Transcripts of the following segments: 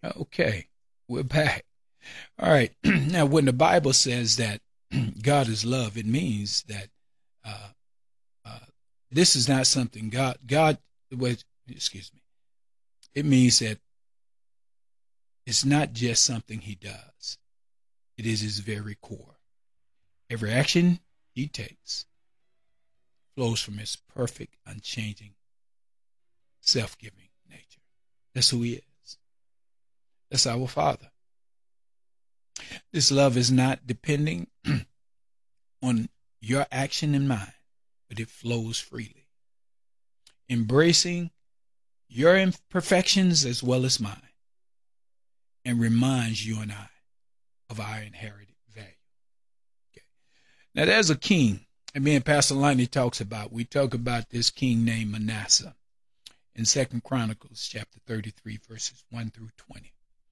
Okay, we're back. All right. Now, when the Bible says that God is love, it means that uh, uh, this is not something wait, excuse me. It means that it's not just something he does. It is his very core. Every action he takes flows from his perfect, unchanging, self-giving nature. That's who he is. That's our Father. This love is not depending on your action and mine, but it flows freely, embracing your imperfections as well as mine, and reminds you and I of our inherited value. Okay. Now, there's a king, and me and Pastor Lonnie we talk about this king named Manasseh in 2 Chronicles chapter 33, verses 1 through 20.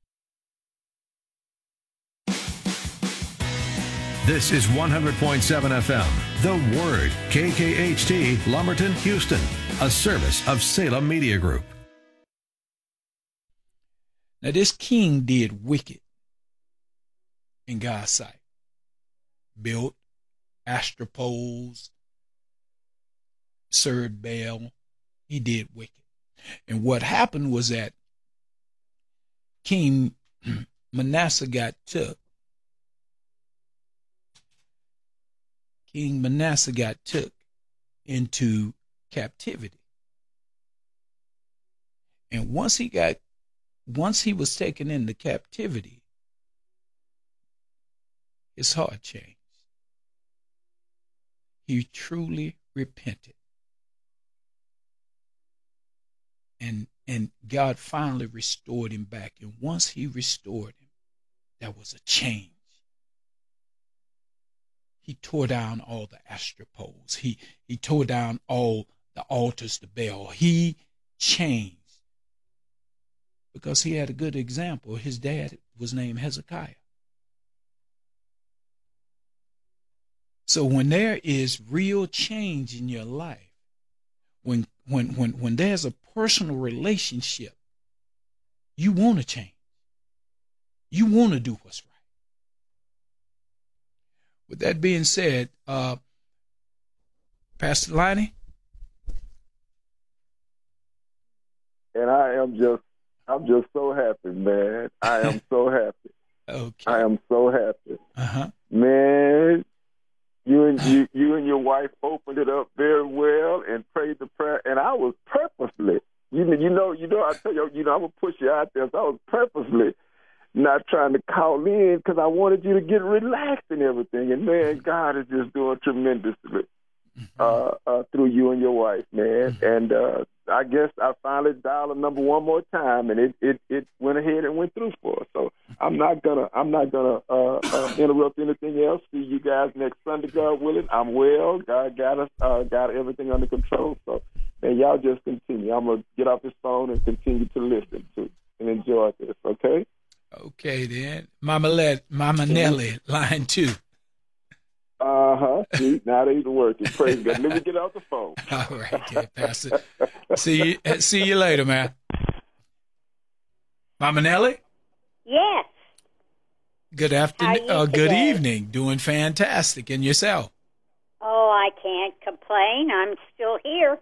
This is 100.7 FM, The Word, KKHT, Lumberton, Houston, a service of Salem Media Group. Now, this king did wicked in God's sight. Built astropoles, served Baal. He did wicked. And what happened was that King Manasseh got took. King Manasseh got took into captivity. And once he was taken into captivity, his heart changed. He truly repented. And God finally restored him back. And once he restored him, there was a change. He tore down all the astropoles. He tore down all the altars to Baal. He changed because he had a good example. His dad was named Hezekiah. So when there is real change in your life, when there's a personal relationship, you want to change. You want to do what's right. With that being said, Pastor Lonnie? And I'm just so happy, man. I am so happy. Okay. I am so happy. Uh-huh. Man, you and your wife opened it up very well and prayed the prayer, and I was purposely, I tell you, I'm gonna push you out there. So I was purposely not trying to call in because I wanted you to get relaxed and everything. And man, God is just doing tremendously through you and your wife, man. And I guess I finally dialed a number one more time, and it went ahead and went through for us. So I'm not gonna interrupt anything else. See you guys next Sunday, God willing. I'm well. God got us, got everything under control. So man, y'all just continue. I'm gonna get off this phone and continue to listen to and enjoy this. Okay. Okay, then. Mama Nellie, line 2. See, now they're working. Praise God. Let me get off the phone. All right, okay, Pastor. See you later, man. Mama Nellie? Yes. Good afternoon. Good evening. Doing fantastic. And yourself? Oh, I can't complain. I'm still here.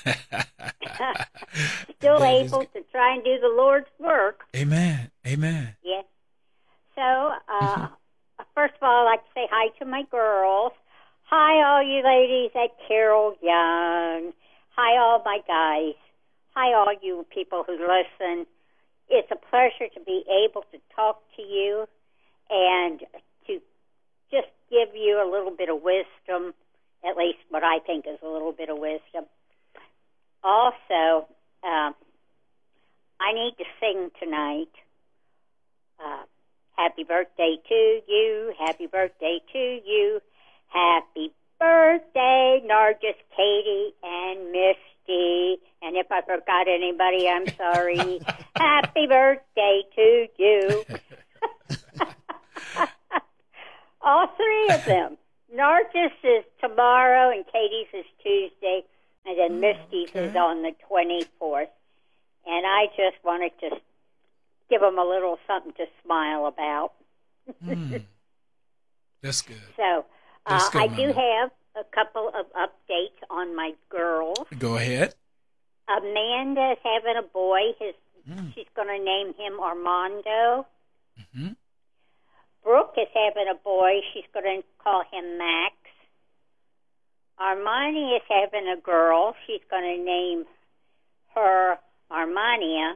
Still able to try and do the Lord's work. Amen. Amen. Yes. So, first of all, I'd like to say hi to my girls. Hi, all you ladies at Carol Young. Hi, all my guys. Hi, all you people who listen. It's a pleasure to be able to talk to you and to just give you a little bit of wisdom, at least what I think is a little bit of wisdom. Also, I need to sing tonight. Happy birthday to you. Happy birthday to you. Happy birthday, Nargis, Katie, and Misty. And if I forgot anybody, I'm sorry. Happy birthday to you. All three of them. Nargis is tomorrow, and Katie's is Tuesday, and then Misty's is on the 24th. And I just wanted to give them a little something to smile about. That's good. So That's good, I do Mama. have a couple of updates on my girls. Go ahead. Amanda's having a boy. She's going to name him Armando. Mm-hmm. Brooke is having a boy. She's going to call him Max. Armani is having a girl. She's going to name her Armania.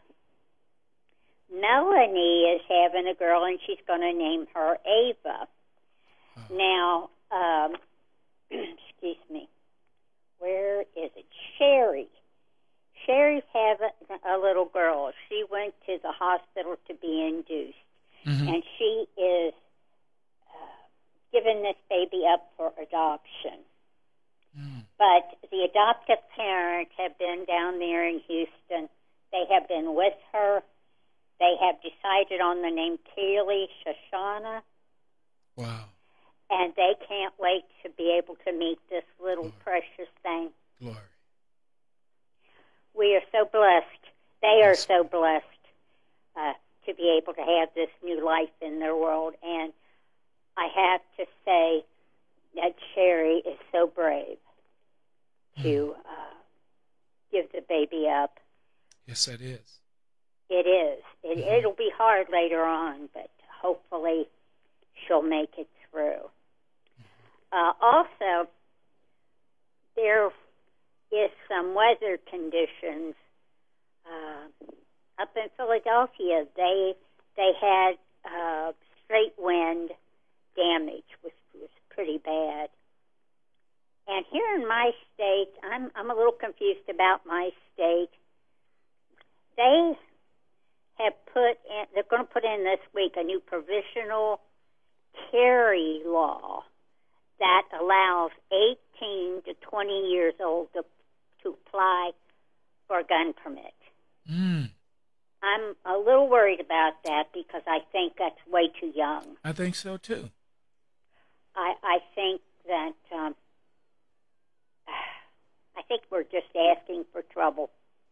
Melanie is having a girl, and she's going to name her Ava. Now, excuse me, where is it? Sherry. Sherry's having a little girl. She went to the hospital to be induced, and she is giving this baby up for adoption. But the adoptive parents have been down there in Houston. They have been with her. They have decided on the name Kaylee Shoshana. Wow. And they can't wait to be able to meet this little precious thing. Glory. We are so blessed. They are so blessed to be able to have this new life in their world. And I have to say that Sherry is so brave to give the baby up. Yes, it is. It is. It'll be hard later on, but hopefully she'll make it through. Also, there is some weather conditions up in Philadelphia. They had straight wind damage, which was pretty bad. And here in my state, I'm a little confused about my state. They have they're going to put in this week a new provisional carry law that allows 18 to 20 years old to apply for a gun permit. I'm a little worried about that because I think that's way too young. I think so, too. I think that I think we're just asking for trouble.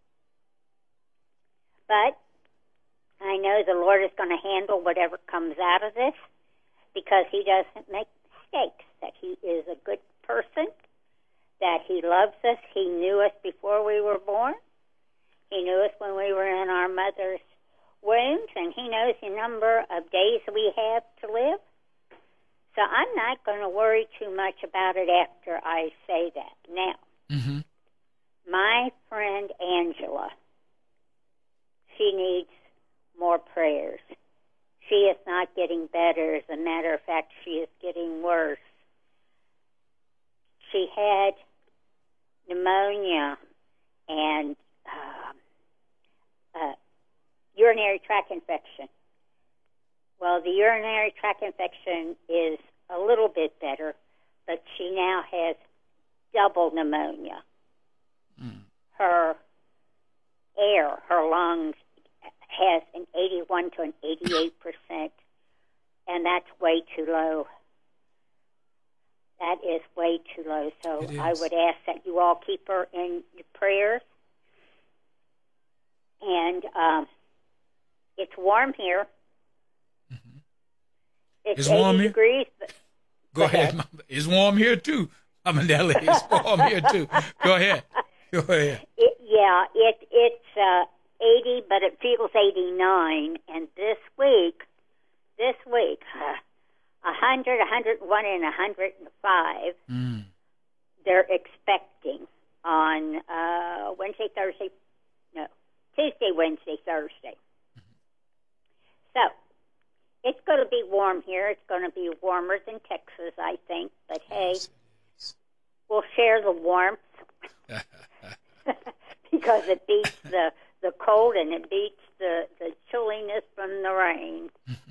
But I know the Lord is going to handle whatever comes out of this because he doesn't make mistakes, that he is a good person, that he loves us. He knew us before we were born. He knew us when we were in our mother's wombs, and he knows the number of days we have to live. So I'm not going to worry too much about it after I say that. Now, my friend Angela, she needs more prayers. She is not getting better. As a matter of fact, she is getting worse. She had pneumonia and urinary tract infection. Well, the urinary tract infection is a little bit better, but she now has double pneumonia. Her air, her lungs, has an 81 to an 88%, and that's way too low. That is way too low. So I would ask that you all keep her in your prayers. And it's warm here. It's warm 80 here? degrees. But Go ahead. Mama. It's warm here, too. Mama Nellie, it's warm here, too. Go ahead. It's 80, but it feels 89. And this week, 100, 101, and 105, they're expecting on Tuesday, Wednesday, Thursday. So it's going to be warm here. It's going to be warmer than Texas, I think. But hey, we'll share the warmth because it beats the cold and it beats the chilliness from the rain.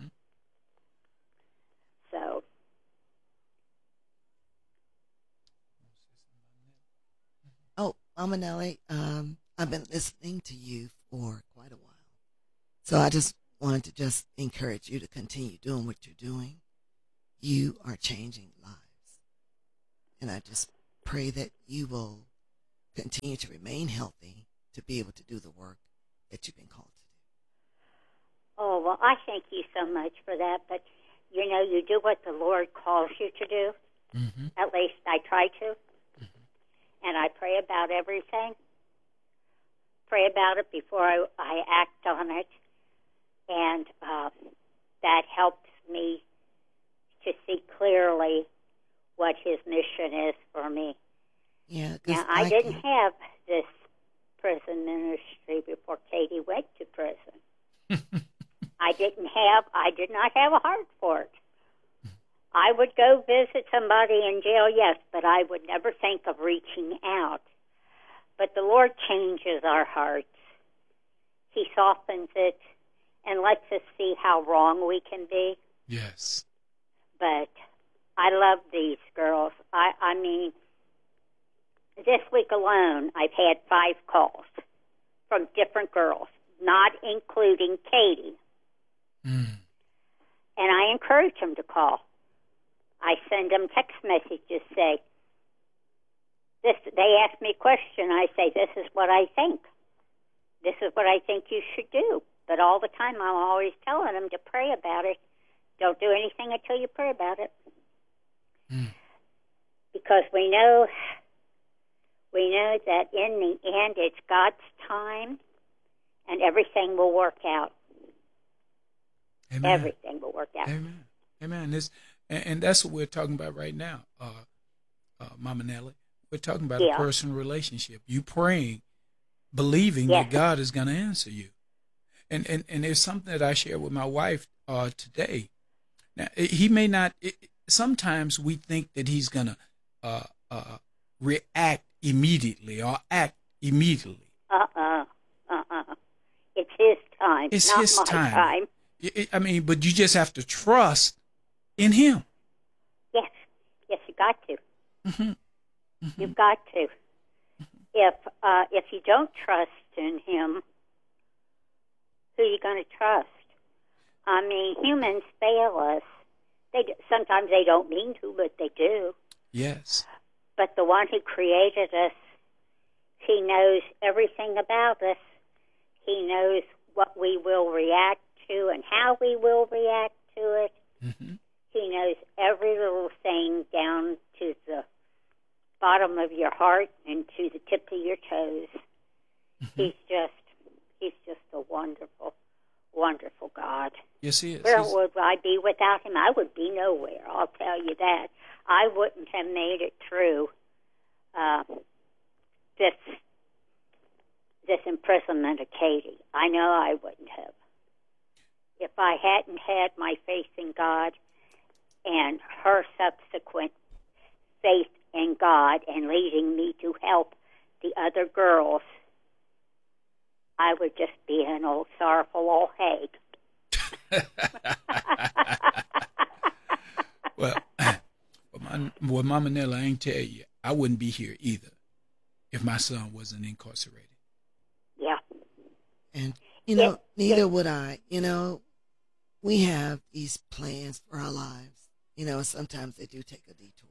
So. Oh, Mama Nellie, I've been listening to you for quite a while. So I just wanted to just encourage you to continue doing what you're doing. You are changing lives. And I just pray that you will continue to remain healthy to be able to do the work that you've been called to do. Oh, well, I thank you so much for that. But, you know, you do what the Lord calls you to do. Mm-hmm. At least I try to. And I pray about everything. Pray about it before I act on it. And that helps me to see clearly what his mission is for me. Yeah. Now, I didn't have this prison ministry before Katie went to prison. I did not have a heart for it. I would go visit somebody in jail, yes, but I would never think of reaching out. But the Lord changes our hearts. He softens it and lets us see how wrong we can be. Yes. But I love these girls. I mean, this week alone, I've had 5 calls from different girls, not including Katie. Mm. And I encourage them to call. I send them text messages, say, this. They ask me a question. I say, this is what I think. This is what I think you should do. But all the time, I'm always telling them to pray about it. Don't do anything until you pray about it. Mm. Because we know that in the end, it's God's time, and everything will work out. Amen. Everything will work out. Amen. Amen. And that's what we're talking about right now, Mama Nellie. We're talking about a personal relationship. You praying, believing that God is going to answer you. And there's something that I shared with my wife today. Now, he may not. Sometimes we think that he's going to react immediately or act immediately. It's his time. It's not his my time. I mean, but you just have to trust in him. Yes, you got to. Mm-hmm. Mm-hmm. You've got to. If you don't trust in him, who are you going to trust? I mean, humans fail us. Sometimes they don't mean to, but they do. Yes. But the one who created us, he knows everything about us. He knows what we will react to and how we will react to it. Mm-hmm. He knows every little thing down to the bottom of your heart and to the tip of your toes. Mm-hmm. He's just a wonderful, wonderful God. Yes, he is. Where would I be without him? I would be nowhere, I'll tell you that. I wouldn't have made it through this imprisonment of Katie. I know I wouldn't have. If I hadn't had my faith in God and her subsequent faith in God and leading me to help the other girls, I would just be an old sorrowful old hag. Well, Mama Nella, I ain't tell you, I wouldn't be here either if my son wasn't incarcerated. Yeah. And, neither would I. We have these plans for our lives. Sometimes they do take a detour.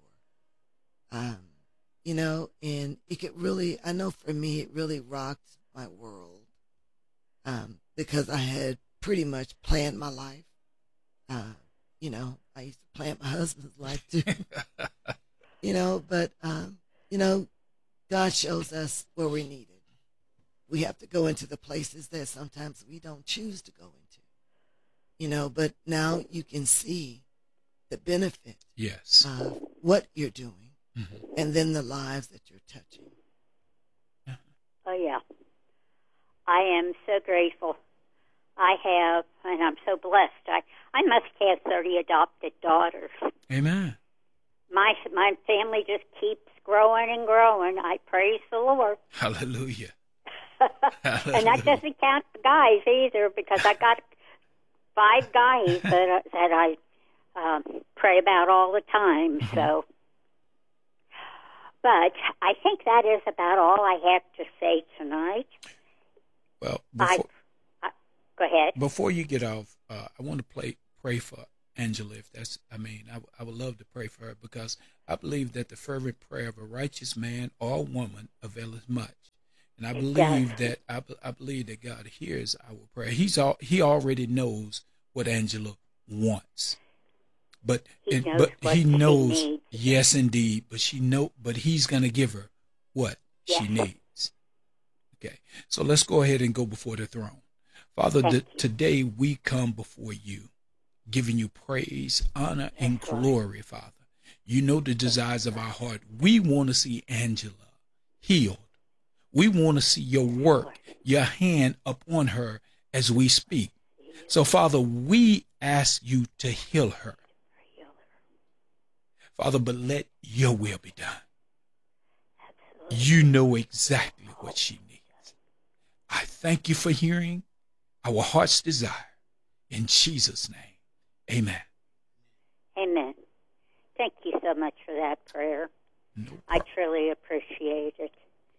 And it could really, I know for me, it really rocked my world. Because I had pretty much planned my life. I used to plan my husband's life too. But God shows us where we're needed. We have to go into the places that sometimes we don't choose to go into. But now you can see the benefit of what you're doing, mm-hmm. and then the lives that you're touching. Oh, yeah. I am so grateful. I have, and I'm so blessed. I must have 30 adopted daughters. Amen. My family just keeps growing and growing. I praise the Lord. Hallelujah. Hallelujah. And that doesn't count the guys either, because I got 5 guys that I pray about all the time. Mm-hmm. So, but I think that is about all I have to say tonight. Well, go ahead. Before you get off, I want to pray for Angela. If that's, I would love to pray for her, because I believe that the fervent prayer of a righteous man or woman availeth much. And I It believe does. that I believe that God hears our prayer. He already knows what Angela wants. But He knows but what he she knows, needs. yes indeed, but he's going to give her what she Yes. needs. Okay. So let's go ahead and go before the throne. Father, Thank you. today we come before you, giving you praise, honor, and Yes, Lord. glory, Father. You know the desires of our heart. We want to see Angela healed. We want to see your work, your hand upon her as we speak. So, Father, we ask you to heal her. Father, but let your will be done. Absolutely. You know exactly what she needs. I thank you for hearing our heart's desire. In Jesus' name, amen. Amen. Thank you so much for that prayer. No I problem. truly appreciate it.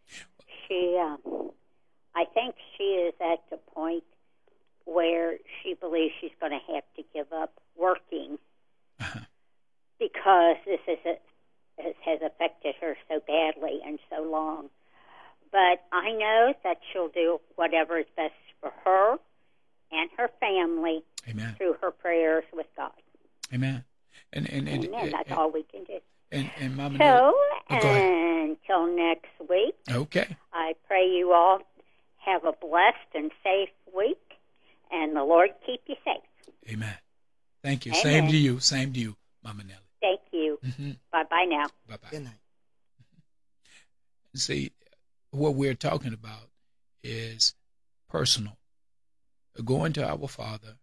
I think she is at the point where she believes she's going to have to give up working because this has affected her so badly and so long. But I know that she'll do whatever is best for her and her family Amen. through her prayers with God. Amen. And Amen. That's all we can do. And Mama So, Nelly, go ahead. until next week, Okay. I pray you all have a blessed and safe week, and the Lord keep you safe. Amen. Thank you. Amen. Same to you. Same to you, Mama Nelly. Thank you. Mm-hmm. Bye-bye now. Bye-bye. Good night. See, what we're talking about is personal. Going to our Father,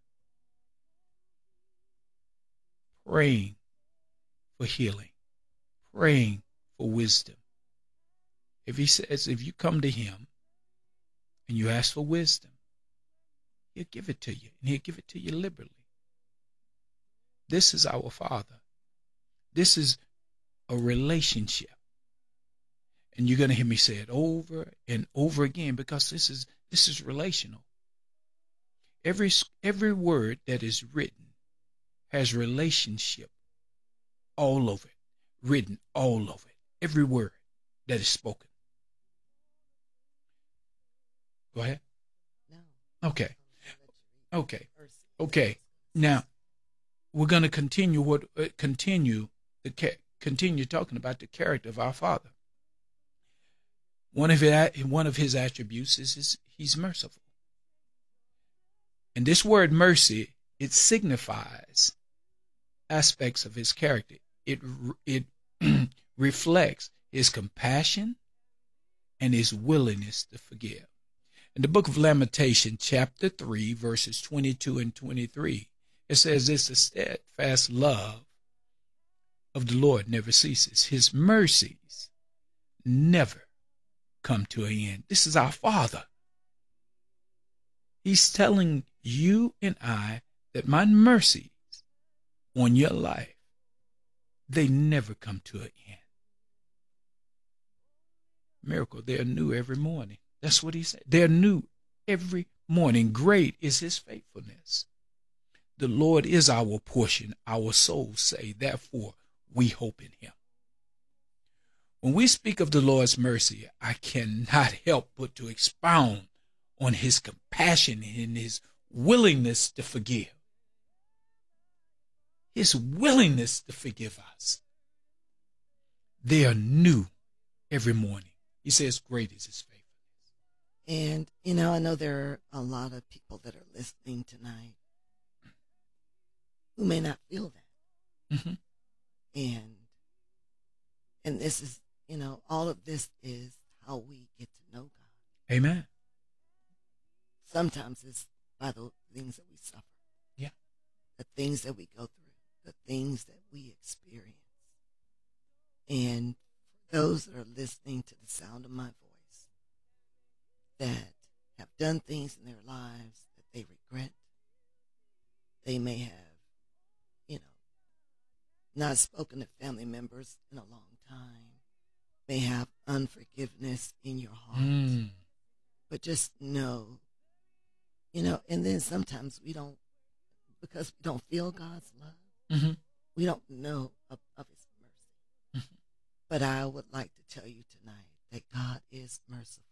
praying for healing, praying for wisdom. If he says, if you come to him and you ask for wisdom, he'll give it to you, and he'll give it to you liberally. This is our Father. This is a relationship. And you're going to hear me say it over and over again because this is relational. Every word that is written has relationship all over it, written all over it. Every word that is spoken. Go ahead. No. Okay. Okay. Now we're going to continue continue talking about the character of our Father. One of his attributes is he's merciful. And this word mercy, it signifies aspects of his character. It reflects his compassion and his willingness to forgive. In the book of Lamentation, chapter 3, verses 22 and 23, it says this: the steadfast love of the Lord never ceases. His mercies never come to an end. This is our Father. He's telling you and I that my mercies on your life, they never come to an end. Miracle, they're new every morning. That's what he said. They're new every morning. Great is his faithfulness. The Lord is our portion. Our souls say, therefore, we hope in him. When we speak of the Lord's mercy, I cannot help but to expound on his compassion and his willingness to forgive. His willingness to forgive us. They are new every morning. He says, great is his faithfulness. And, I know there are a lot of people that are listening tonight who may not feel that. Mm-hmm. And this is, all of this is how we get to know God. Amen. Sometimes it's by the things that we suffer. Yeah. The things that we go through, the things that we experience. And for those that are listening to the sound of my voice, that have done things in their lives that they regret, they may have, not spoken to family members in a long time, may have unforgiveness in your heart. But just know, and then sometimes we don't, because we don't feel God's love, Mm-hmm. we don't know of his mercy. Mm-hmm. But I would like to tell you tonight that God is merciful.